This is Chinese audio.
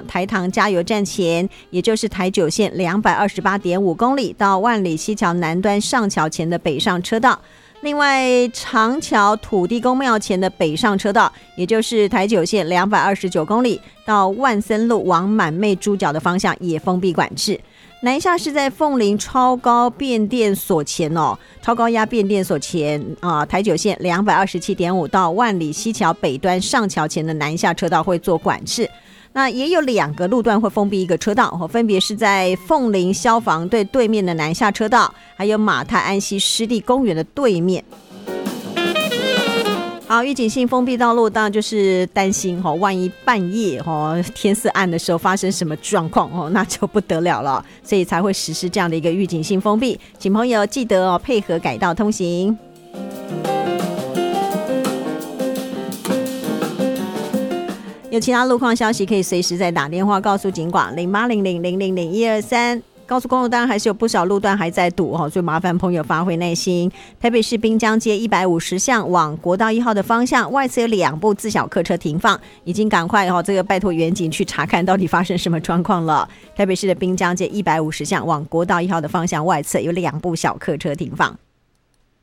台糖加油站前，也就是台九线228.5公里到万里西桥南端上桥前的北上车道。另外，长桥土地公庙前的北上车道，也就是台九线229公里到万森路往满妹猪脚的方向也封闭管制。南下是在凤林超高变电所前超高压变电所前台九线227.5到万里西桥北端上桥前的南下车道会做管制。那也有2个路段会封闭一个车道，分别是在凤林消防队对面的南下车道，还有马太安溪湿地公园的对面。好，预警性封闭道路当然就是担心万一半夜天色暗的时候发生什么状况那就不得了了，所以才会实施这样的一个预警性封闭，请朋友记得配合改道通行。有其他路况消息可以随时再打电话告诉警广0800000123。高速公路当然还是有不少路段还在堵所以麻烦朋友发挥耐心。台北市滨江街150巷往国道1号的方向，外侧有2部自小客车停放，已经赶快这个拜托员警去查看到底发生什么状况了。台北市的滨江街150巷往国道1号的方向，外侧有2部小客车停放。